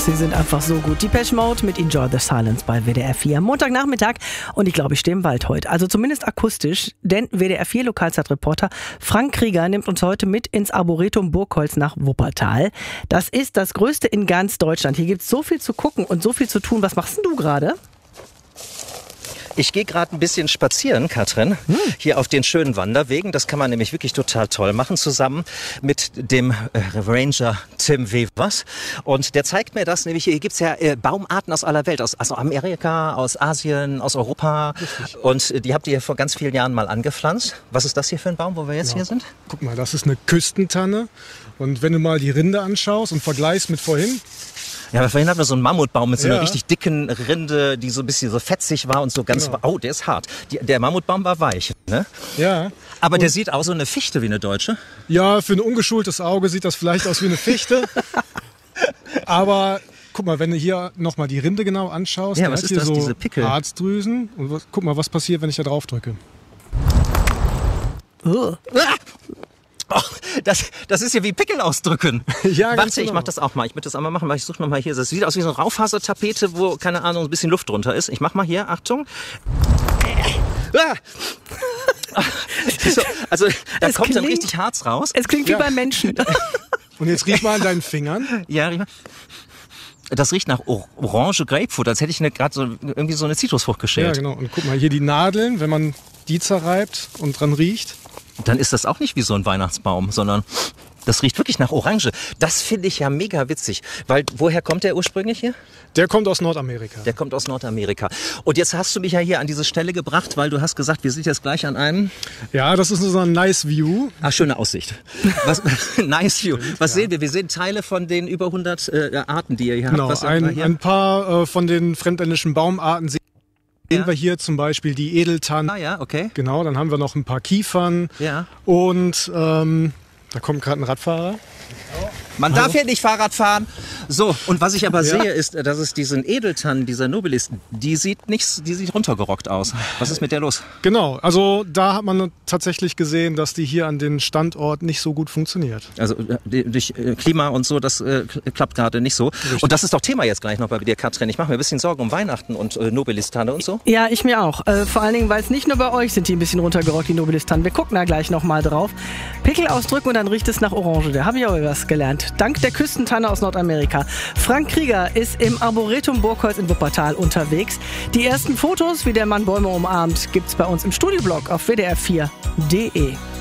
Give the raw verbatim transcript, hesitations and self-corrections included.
sie sind einfach so gut. Depeche Mode mit Enjoy the Silence bei W D R vier. Montagnachmittag und ich glaube, ich stehe im Wald heute. Also zumindest akustisch, denn W D R vier Lokalzeitreporter Frank Krieger nimmt uns heute mit ins Arboretum Burgholz nach Wuppertal. Das ist das größte in ganz Deutschland. Hier gibt es so viel zu gucken und so viel zu tun. Was machst denn du gerade? Ich gehe gerade ein bisschen spazieren, Katrin, hm. hier auf den schönen Wanderwegen. Das kann man nämlich wirklich total toll machen, zusammen mit dem äh, Ranger Tim Wevers. Und der zeigt mir das, nämlich hier gibt's ja äh, Baumarten aus aller Welt, aus, aus Amerika, aus Asien, aus Europa. Richtig. Und äh, die habt ihr vor ganz vielen Jahren mal angepflanzt. Was ist das hier für ein Baum, wo wir jetzt ja. hier sind? Guck mal, das ist eine Küstentanne. Und wenn du mal die Rinde anschaust und vergleichst mit vorhin... Ja, aber vorhin hatten wir so einen Mammutbaum mit so einer ja. richtig dicken Rinde, die so ein bisschen so fetzig war und so ganz... Genau. Oh, der ist hart. Die, der Mammutbaum war weich, ne? Ja. Aber und der sieht aus wie eine Fichte, wie eine deutsche. Ja, für ein ungeschultes Auge sieht das vielleicht aus wie eine Fichte. Aber guck mal, wenn du hier nochmal die Rinde genau anschaust, ja, der was hat ist hier das, so diese Pickel? Harzdrüsen. Und was, guck mal, was passiert, wenn ich da drauf drücke. Oh. Oh, das, das ist ja wie Pickel ausdrücken. Ja, Warte, ganz genau. Ich mach das auch mal. Ich möchte das auch mal machen, weil ich suche noch mal hier. Das sieht aus wie so eine Raufasertapete, wo, keine Ahnung, ein bisschen Luft drunter ist. Ich mach mal hier, Achtung. Ah. So, also da es kommt klingt, dann richtig Harz raus. Es klingt ja. wie beim Menschen. Und jetzt riech mal an deinen Fingern. Ja, riech mal. Das riecht nach Orange Grapefruit, als hätte ich gerade so, irgendwie so eine Zitrusfrucht geschält. Ja, genau. Und guck mal, hier die Nadeln, wenn man die zerreibt und dran riecht. Dann ist das auch nicht wie so ein Weihnachtsbaum, sondern das riecht wirklich nach Orange. Das finde ich ja mega witzig. Weil, woher kommt der ursprünglich hier? Der kommt aus Nordamerika. Der kommt aus Nordamerika. Und jetzt hast du mich ja hier an diese Stelle gebracht, weil du hast gesagt, wir sind jetzt gleich an einem... Ja, das ist so ein Nice View. Ach, schöne Aussicht. Was, nice View. Was ja. sehen wir? Wir sehen Teile von den über hundert äh, Arten, die ihr hier genau, habt. Genau, ein, ein paar äh, von den fremdländischen Baumarten sehen ja. wir hier zum Beispiel die Edeltannen. Ah ja, okay. Genau, dann haben wir noch ein paar Kiefern. Ja. Und ähm, da kommt gerade ein Radfahrer. Man darf hier nicht Fahrrad fahren. So, und was ich aber ja. sehe, ist, dass es diesen Edeltannen, dieser Nobilis, die sieht nicht, die sieht runtergerockt aus. Was ist mit der los? Genau, also da hat man tatsächlich gesehen, dass die hier an den Standort nicht so gut funktioniert. Also durch Klima und so, das äh, klappt gerade nicht so. Richtig. Und das ist doch Thema jetzt gleich noch bei dir, Katrin. Ich mache mir ein bisschen Sorgen um Weihnachten und äh, Nobilis-Tanne und so. Ja, ich mir auch. Äh, vor allen Dingen, weil es nicht nur bei euch sind, die ein bisschen runtergerockt, die Nobilis-Tannen. Wir gucken da gleich noch mal drauf. Pickel ausdrücken und dann riecht es nach Orange. Da habe ich auch was gelernt. Dank der Küstentanne aus Nordamerika. Frank Krieger ist im Arboretum Burgholz in Wuppertal unterwegs. Die ersten Fotos, wie der Mann Bäume umarmt, gibt's bei uns im Studioblog auf w d r vier punkt d e.